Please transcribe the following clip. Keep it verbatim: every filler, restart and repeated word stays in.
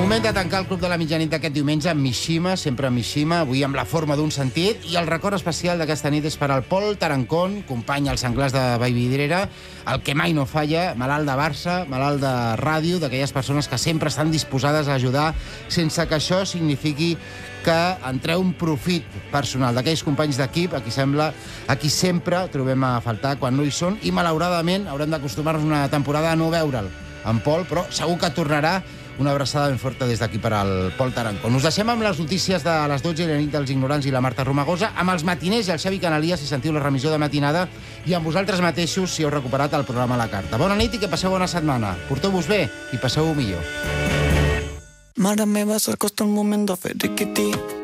Moment de tancar el Club de la Mitjanit d'aquest diumenge amb Mishima, sempre amb Mishima, avui amb la forma d'un sentit, i el record especial d'aquesta nit és per al Pol Tarancón, company als senglars de Vallvidrera, el que mai no falla, malalt de Barça, malalt de ràdio, d'aquelles persones que sempre estan disposades a ajudar, sense que això signifiqui que en treu un profit personal d'aquells companys d'equip a qui sembla, a qui sempre trobem a faltar quan no hi són, i malauradament haurem d'acostumar-nos una temporada a no veure'l, en Pol, però segur que tornarà. Una abraçada ben forta des d'aquí per al Pol Tarancón. Us deixem amb les notícies de les dotze i la nit dels ignorants i la Marta Romagosa, amb els matiners i el Xavi Canalies, si sentiu la remissió de matinada, i amb vosaltres mateixos, si heu recuperat el programa a la carta. Bona nit i que passeu bona setmana. Porteu-vos bé i passeu-ho millor. Mare meva, s'acosta el moment de fer riquití.